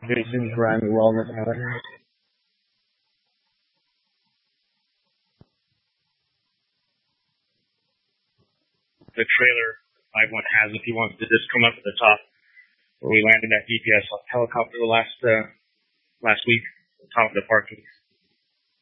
Vision Prime Wellness Center. The trailer 5-1 has if he wants to just come up to the top where we landed that GPS helicopter last week, on top of the parking.